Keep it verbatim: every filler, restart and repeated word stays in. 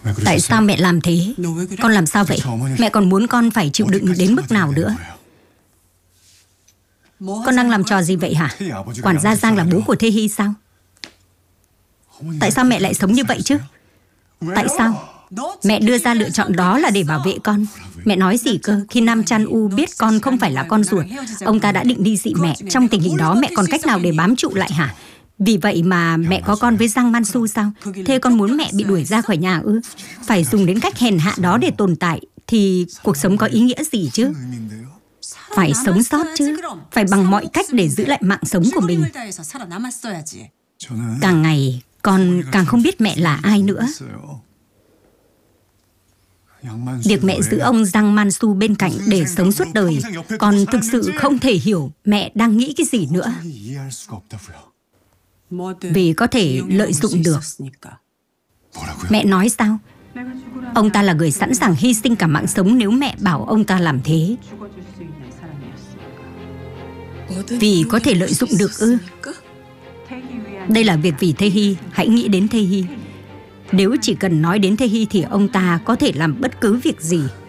Tại sao mẹ làm thế? Con làm sao vậy? Mẹ còn muốn con phải chịu đựng đến mức nào nữa? Con đang làm trò gì vậy hả? Quản gia Giang là bố của Thê Hy sao? Tại sao mẹ lại sống như vậy chứ? Tại sao? Mẹ đưa ra lựa chọn đó là để bảo vệ con. Mẹ nói gì cơ? Khi Nam Chan U biết con không phải là con ruột, ông ta đã định ly dị mẹ. Trong tình hình đó mẹ còn cách nào để bám trụ lại hả? Vì vậy mà mẹ có con với Giang Man Su sao? Thế con muốn mẹ bị đuổi ra khỏi nhà ư? Phải dùng đến cách hèn hạ đó để tồn tại thì cuộc sống có ý nghĩa gì chứ? Phải sống sót chứ. Phải bằng mọi cách để giữ lại mạng sống của mình. Càng ngày con càng không biết mẹ là ai nữa. Việc mẹ giữ ông Giang Man Su bên cạnh để sống suốt đời, con thực sự không thể hiểu mẹ đang nghĩ cái gì nữa. Vì có thể lợi dụng được. Mẹ nói sao? Ông ta là người sẵn sàng hy sinh cả mạng sống nếu mẹ bảo ông ta làm thế. Vì có thể lợi dụng được ư? Đây là việc vì Thê Hy, hãy nghĩ đến Thê Hy. Nếu chỉ cần nói đến Thê Hy thì ông ta có thể làm bất cứ việc gì.